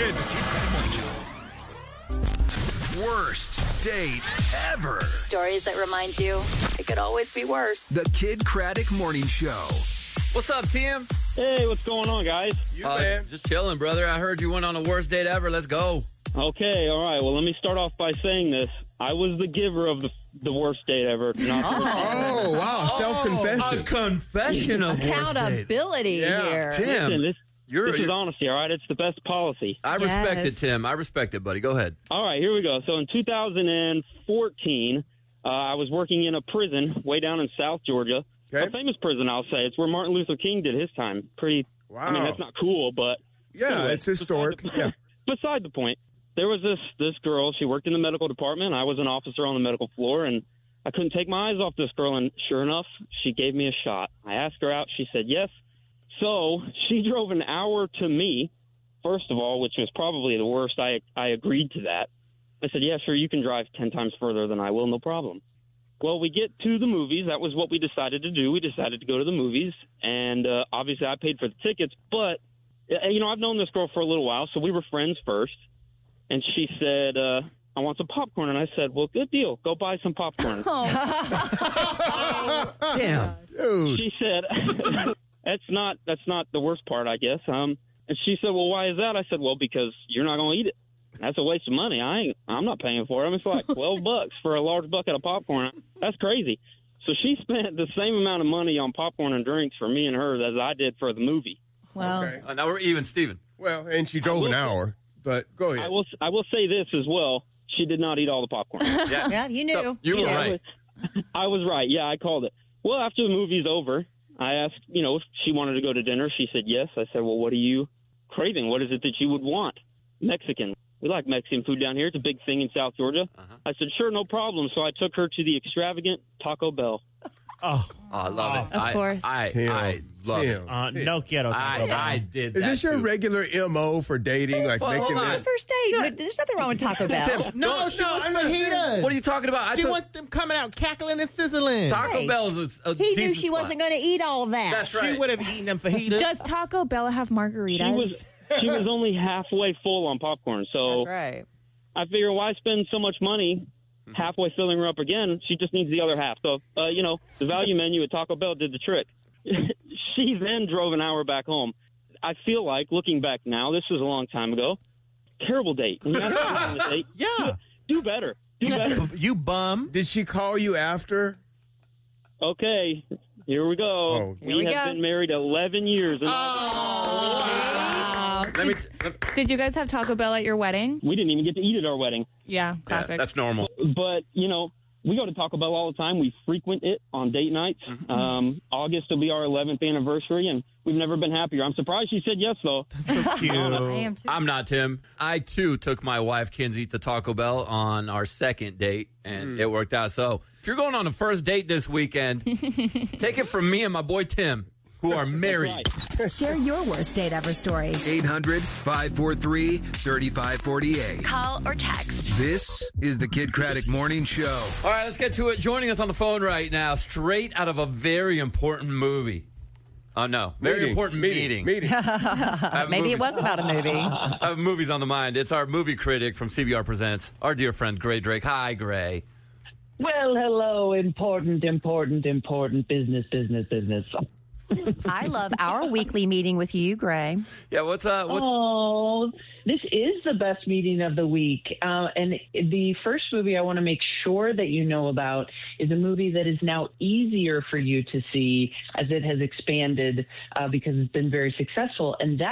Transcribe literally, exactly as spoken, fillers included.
in. Worst date ever. Stories that remind you it could always be worse. The Kid Craddock Morning Show. What's up, Tim? Hey, what's going on, guys? You, Uh, man. just chilling, brother. I heard you went on the worst date ever. Let's go. Okay, all right. Well, let me start off by saying this. I was the giver of the the worst date ever. Not Oh, wow. A Self-confession. confession of worst date. Accountability Yeah. here. Tim, Listen, this, you're, this is you're- honesty, all right? It's the best policy. I respect it, Yes. Tim. I respect it, buddy. Go ahead. All right, here we go. So in two thousand fourteen, uh, I was working in a prison way down in South Georgia. Okay. A famous prison, I'll say. It's where Martin Luther King did his time. Pretty, I mean, Wow. that's not cool, but... Yeah, anyway, it's historic. beside the- Yeah. Beside the point, there was this this girl. She worked in the medical department. I was an officer on the medical floor, and I couldn't take my eyes off this girl. And sure enough, she gave me a shot. I asked her out. She said yes. So she drove an hour to me, first of all, which was probably the worst. I I agreed to that. I said, yeah, sure, you can drive ten times further than I will, no problem. Well, we get to the movies. That was what we decided to do. We decided to go to the movies, and uh, obviously I paid for the tickets. But, uh, you know, I've known this girl for a little while, so we were friends first. And she said, uh, I want some popcorn. And I said, well, good deal. Go buy some popcorn. Damn. Dude. She said, that's not that's not the worst part, I guess. Um, and she said, well, why is that? I said, well, because you're not going to eat it. That's a waste of money. I ain't, I'm not paying for it. I mean, it's like twelve bucks for a large bucket of popcorn. That's crazy. So she spent the same amount of money on popcorn and drinks for me and her as I did for the movie. Well, Okay. Uh, now we're even, Steven. Well, and she drove will an say- hour, but go I ahead. will I will say this as well. She did not eat all the popcorn. Yeah. yeah, you knew. So, you were knew. right. I was right. Yeah, I called it. Well, after the movie's over, I asked, you know, if she wanted to go to dinner. She said yes. I said, well, what are you craving? What is it that you would want? Mexican. We like Mexican food down here. It's a big thing in South Georgia. Uh-huh. I said, sure, no problem. So I took her to the extravagant Taco Bell. Oh, Oh, I love it. Of I, course. I, Tim, I love Tim, it. uh, Tim. no quiero. I, Taco Bell. I did Is that this your too. regular M O for dating? Like Well, making hold on. it? First date. but There's nothing wrong with Taco Bell. Tim, No, don't- she wants fajitas. What are you talking about? I She took wants them coming out cackling and sizzling. Taco Hey, Bell's a, a He knew decent she spot. wasn't going to eat all of that. That's She right. would have eaten them fajitas. Does Taco Bell have margaritas? She was she was only halfway full on popcorn. So That's right. I figure why spend so much money halfway filling her up again? She just needs the other half. So, uh, you know, the value menu at Taco Bell did the trick. She then drove an hour back home. I feel like, looking back now, this was a long time ago, terrible date. When you ask someone on a date, Yeah. do better. Do better. You bum. Did she call you after? Okay, here we go. Oh. we, Here we have go. been married eleven years. And Wow. Let me t- Did you guys have Taco Bell at your wedding? we didn't even get to eat at our wedding. Yeah, yeah, classic. that's normal. But, you know, we go to Taco Bell all the time. We frequent it on date nights. Um, August will be our eleventh anniversary, and we've never been happier. I'm surprised she said yes, though. Cute. I am too. I'm not Tim. I too took my wife Kinsey to Taco Bell on our second date, and it worked out. So if you're going on a first date this weekend, take it from me and my boy Tim, who are married. Right. Share your worst date ever story. eight hundred, five four three, three five four eight. Call or text. This is the Kid Craddock Morning Show. All right, let's get to it. Joining us on the phone right now, straight out of a very important movie. Oh, no. Very Meeting, important meeting. meeting. Meeting. I have Maybe it movies- was about a movie. I have movies on the mind. It's our movie critic from C B R Presents, our dear friend Gray Drake. Hi, Gray. Well, hello, important, important, important business, business, business. I love our weekly meeting with you, Gray. Yeah, what's uh, what's Oh, this is the best meeting of the week. Uh, and the first movie I want to make sure that you know about is a movie that is now easier for you to see as it has expanded uh, because it's been very successful. And that